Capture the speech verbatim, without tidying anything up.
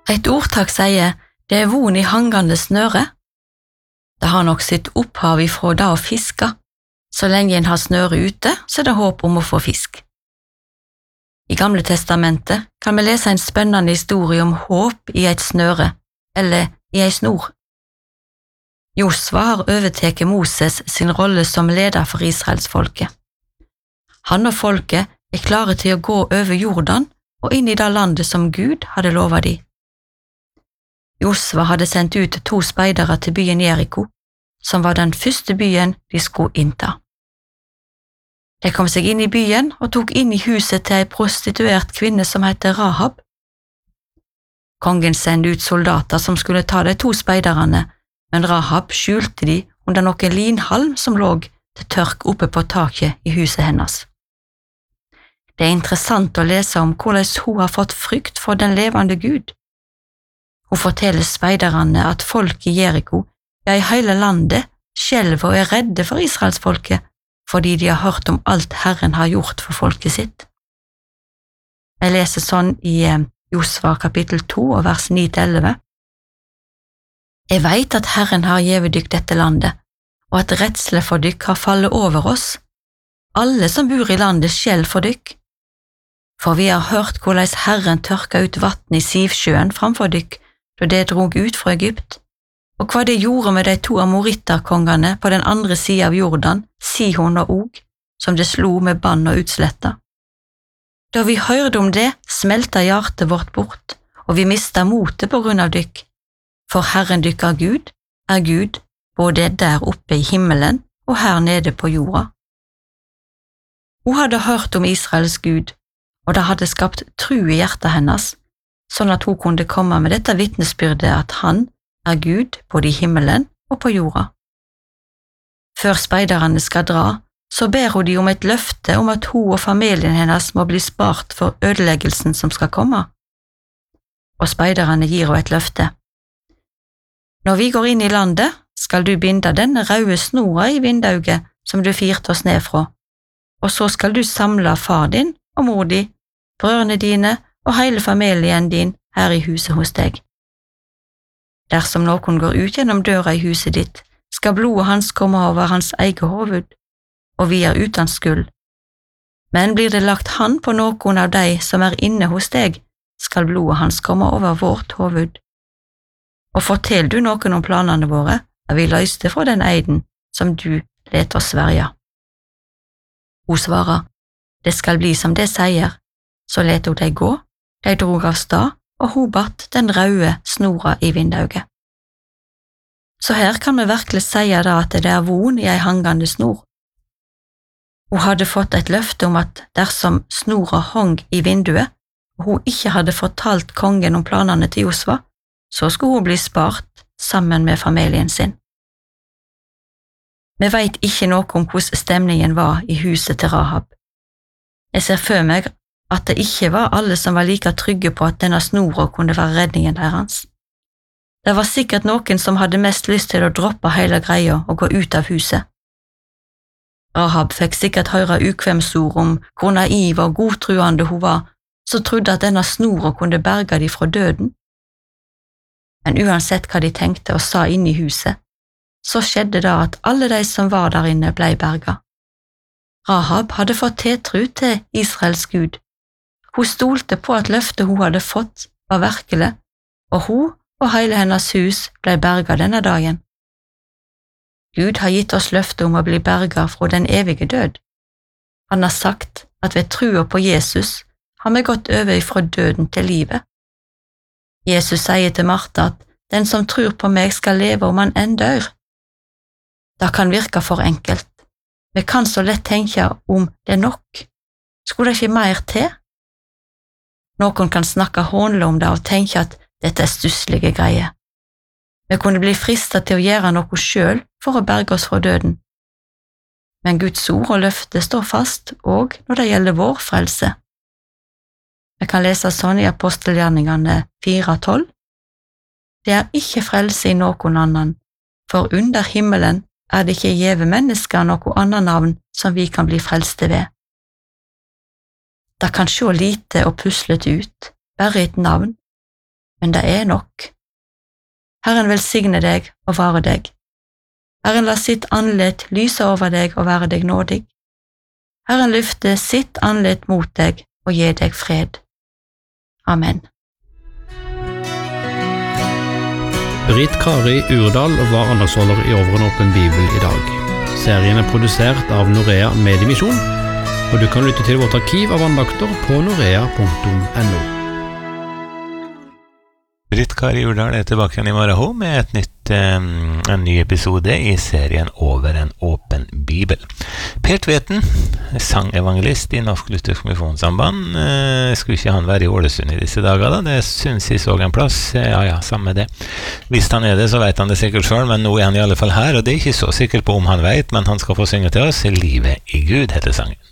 Et ordtak sier det er von i hangande snøre. Det har nok sitt opphav ifra da å fiske. Så lenge en har snøre ute, så er det håp om å få fisk. I Gamle testamentet kan vi lese en spennende historie om håp i et snøre, eller i ei snor. Josva har overteket Moses sin rolle som leder for Israelsfolket. Han og folket er klare til å gå over Jordan og inn i det landet som Gud hadde lovet dem. Josva hadde sendt ut to speidere til byen Jericho, som var den første byen de skulle innta. De kom seg inn i byen og tok inn i huset til ei prostituert kvinne som heter Rahab. Kongen sendte ut soldater som skulle ta de to speiderne, men Rahab skjulte de under noen linhalm som lå til tørk oppe på taket i huset hennes. Det er interessant å lese om hvordan hun har fått frykt for den levende Gud. Hun forteller speiderne at folk i Jericho, ja i hele landet, skjelver og er redde for Israelsfolket, fordi de har hørt om alt Herren har gjort for folket sitt. Jeg leser sånn i Josva kapittel to og vers ni til elleve. Jeg vet at Herren har givet dykk dette landet, og at redsle for dykk har fallet over oss. Alle som bor i landet skjell for dykk. For vi har hørt hvordan Herren tørka ut vatten i Sivsjøen framfor dykk, da det drog ut fra Egypt, og hva det gjorde med de to amoritterkongene på den andre siden av Jordan, Sihon og Og, som det slo med bann og utsletta. Da vi hørte om det, smelta hjertet vårt bort, og vi mista motet på grunn av dykk. For Herren dykkar Gud, er Gud, både der oppe i himmelen og her nede på jorda. Hun hadde hørt om Israels Gud, og det hadde skapt tru i hjertet hennes, sånn at hun kunne komme med dette vitnesbyrdet at han er Gud både i himmelen og på jorda. Før speiderne skal dra, så ber hun de om et løfte om at hun og familien hennes må bli spart for ødeleggelsen som skal komme. Og speiderne gir henne et løfte. Når vi går inn i landet, skal du binde denne røde snora i vindauget som du firte oss ned fra, og så skal du samle far din og mor di, brødrene dine og hele familien din her i huset hos deg. Dersom noen går ut gjennom døra i huset ditt, skal blodet hans komme over hans eget hoved, og vi er uten skyld. Men blir det lagt hand på noen av de som er inne hos deg, skal blodet hans komme over vårt hoved. Og fortell du noen om planene våre, er vi løste fra den eiden som du let oss sverge. Hun svarer, det skal bli som det sier, så let hun deg gå, de drog av stad, og hun batt den røde snora i vindauget. Så her kan vi virkelig si da at det er von i ei hangande snor. Hun hadde fått et løfte om at dersom snora hang i vinduet, og hun ikke hadde fortalt kongen om planene til Josva, så skulle hun bli spart sammen med familien sin. Vi vet ikke noe om hvordan stemningen var i huset til Rahab. Jeg ser for meg at det ikke var alle som var like trygge på at denne snora kunne være redningen deres. Det var sikkert noen som hadde mest lyst til å droppe hele greia og gå ut av huset. Rahab fikk sikkert høre ukvemsord om hvor naiv og godtruende hun var, så trodde at denne snora kunne berge de fra døden. Men uansett hva de tenkte og sa inne i huset, så skjedde det at alle de som var der inne ble berga. Rahab hadde fått tiltro til Israels Gud. Hun stolte på at løftet hun hadde fått var virkelig, og hun og hele hennes hus ble berga denne dagen. Gud har gitt oss løftet om å bli berga fra den evige død. Han har sagt at ved trua på Jesus har vi gått over fra døden til livet. Jesus sier til Martha at den som tror på meg skal leve om han enn dør. Det kan virke for enkelt. Vi kan så lett tenke om det er nok. Skulle det ikke mer til? Noen kan snakke hånlig om det og tenke at dette er stusslige greier. Vi kunne bli fristet til å gjøre noe selv for å berge oss fra døden. Men Guds ord og løfte står fast, og når det gjelder vår frelse. Vi kan lese sånn i apostelgjerningene fire tolv. Det er ikke frelse i noen annen, for under himmelen er det ikke gjeve mennesker noe annet navn som vi kan bli frelste ved. Det kan se lite og puslete ut, bare et navn, men det er nok. Herren velsigne deg og vare deg. Herren la sitt andlet lyse over deg og være deg nådig. Herren løfte sitt andlet mot deg og gi deg fred. Amen. Britt Kari Urdal var andagsholder i Over en åpen bibel i dag. Serien er produsert av Norea Mediemisjon, og du kan lytte til vårt arkiv av andakter på norea punktum no. Britt Kari Urdal er tilbake igjen i morgen med et nytt, um, en ny episode i serien Over en åpen bibel. Per Tveten, sangevangelist i Norsk Luthersk Misjonssamband, uh, skulle ikke han være i Ålesund i disse dager da? Det synes jeg så en plass, ja ja, samme det. Hvis han er det, så vet han det sikkert selv, men nå er han i alle fall her, og det er ikke så sikkert på om han vet, men han skal få synge til oss. Livet i Gud heter sangen.